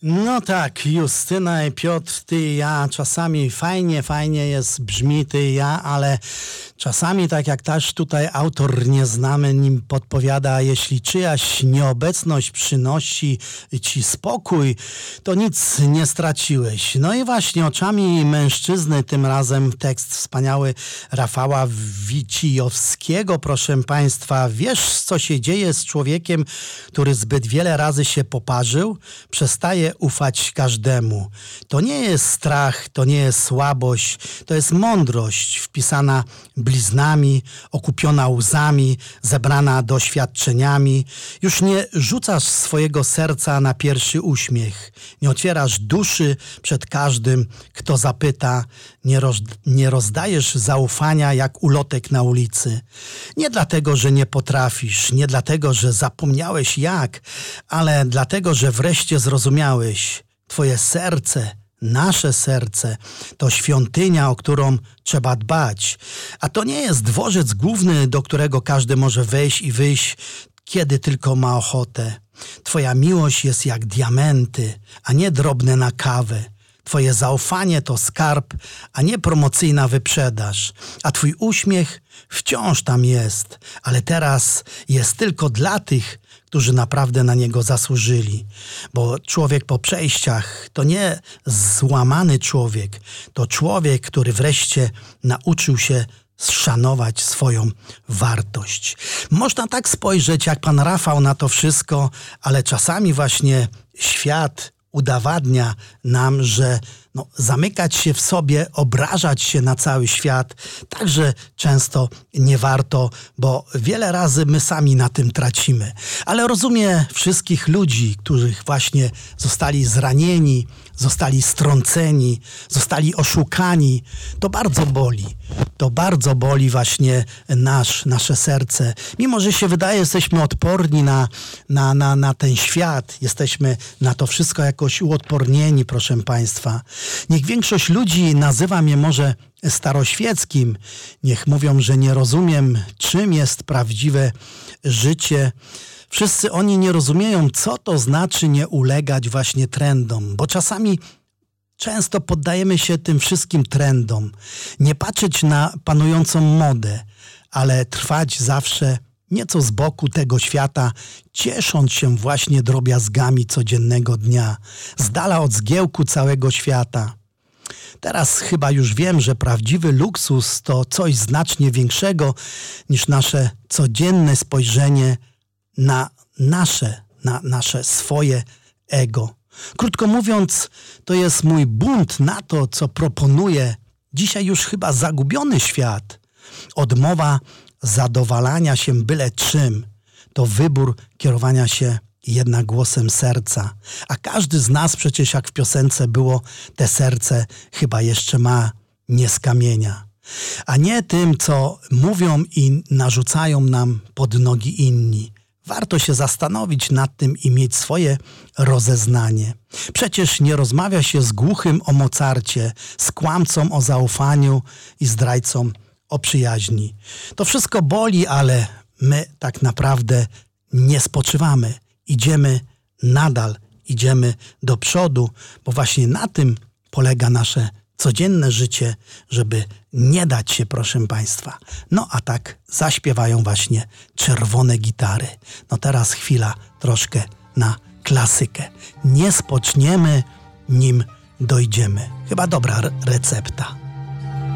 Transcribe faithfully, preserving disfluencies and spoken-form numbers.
No tak, Justyna i Piotr, ty i ja, czasami fajnie, fajnie jest, brzmi ty i ja, ale czasami, tak jak też tutaj autor nieznany nim podpowiada, jeśli czyjaś nieobecność przynosi ci spokój, to nic nie straciłeś. No i właśnie oczami mężczyzny, tym razem tekst wspaniały Rafała Wicijowskiego, proszę państwa. Wiesz, co się dzieje z człowiekiem, który zbyt wiele razy się poparzył? Przestaje ufać każdemu. To nie jest strach, to nie jest słabość, to jest mądrość wpisana bliznami, okupiona łzami, zebrana doświadczeniami. Już nie rzucasz swojego serca na pierwszy uśmiech. Nie otwierasz duszy przed każdym, kto zapyta. Nie, roz, nie rozdajesz zaufania jak ulotek na ulicy. Nie dlatego, że nie potrafisz, nie dlatego, że zapomniałeś jak, ale dlatego, że wreszcie zrozumiałeś. Twoje serce, nasze serce, to świątynia, o którą trzeba dbać. A to nie jest dworzec główny, do którego każdy może wejść i wyjść, kiedy tylko ma ochotę. Twoja miłość jest jak diamenty, a nie drobne na kawę. Twoje zaufanie to skarb, a nie promocyjna wyprzedaż. A twój uśmiech wciąż tam jest, ale teraz jest tylko dla tych, którzy naprawdę na niego zasłużyli. Bo człowiek po przejściach to nie złamany człowiek, to człowiek, który wreszcie nauczył się szanować swoją wartość. Można tak spojrzeć jak pan Rafał na to wszystko, ale czasami właśnie świat udowadnia nam, że no, zamykać się w sobie, obrażać się na cały świat, także często nie warto, bo wiele razy my sami na tym tracimy. Ale rozumiem wszystkich ludzi, których właśnie zostali zranieni, zostali strąceni, zostali oszukani. To bardzo boli. To bardzo boli właśnie nasz, nasze serce. Mimo, że się wydaje, jesteśmy odporni na, na, na, na ten świat, jesteśmy na to wszystko jakoś uodpornieni, proszę państwa. Niech większość ludzi nazywa mnie może staroświeckim. Niech mówią, że nie rozumiem, czym jest prawdziwe życie. Wszyscy oni nie rozumieją, co to znaczy nie ulegać właśnie trendom, bo czasami często poddajemy się tym wszystkim trendom. Nie patrzeć na panującą modę, ale trwać zawsze nieco z boku tego świata, ciesząc się właśnie drobiazgami codziennego dnia, z dala od zgiełku całego świata. Teraz chyba już wiem, że prawdziwy luksus to coś znacznie większego niż nasze codzienne spojrzenie na nasze, na nasze swoje ego. Krótko mówiąc, to jest mój bunt na to, co proponuje dzisiaj już chyba zagubiony świat. Odmowa zadowalania się byle czym. To wybór kierowania się jednak głosem serca. A każdy z nas przecież, jak w piosence było, te serce chyba jeszcze ma nie z kamienia. A nie tym, co mówią i narzucają nam pod nogi inni. Warto się zastanowić nad tym i mieć swoje rozeznanie. Przecież nie rozmawia się z głuchym o Mozarcie, z kłamcą o zaufaniu i zdrajcą o przyjaźni. To wszystko boli, ale my tak naprawdę nie spoczywamy. Idziemy nadal, idziemy do przodu, bo właśnie na tym polega nasze codzienne życie, żeby nie dać się, proszę państwa. No a tak zaśpiewają właśnie czerwone gitary. No teraz chwila troszkę na klasykę. Nie spoczniemy, nim dojdziemy. Chyba dobra re- recepta.